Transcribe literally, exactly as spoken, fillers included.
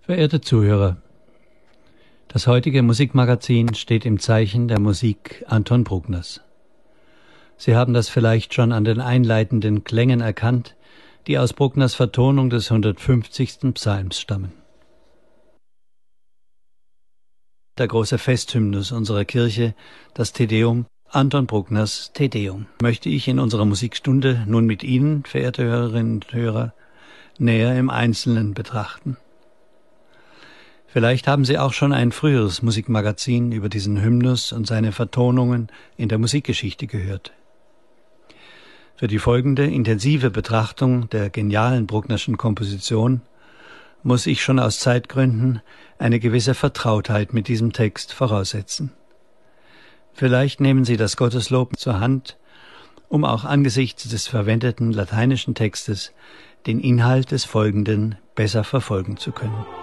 Verehrte Zuhörer, das heutige Musikmagazin steht im Zeichen der Musik Anton Bruckners. Sie haben das vielleicht schon an den einleitenden Klängen erkannt, die aus Bruckners Vertonung des hundertfünfzigsten Psalms stammen. Der große Festhymnus unserer Kirche, das Te Deum, Anton Bruckners Te Deum, möchte ich in unserer Musikstunde nun mit Ihnen, verehrte Hörerinnen und Hörer, näher im Einzelnen betrachten. Vielleicht haben Sie auch schon ein früheres Musikmagazin über diesen Hymnus und seine Vertonungen in der Musikgeschichte gehört. Für die folgende intensive Betrachtung der genialen Brucknerschen Komposition muss ich schon aus Zeitgründen eine gewisse Vertrautheit mit diesem Text voraussetzen. Vielleicht nehmen Sie das Gotteslob zur Hand, um auch angesichts des verwendeten lateinischen Textes den Inhalt des Folgenden besser verfolgen zu können.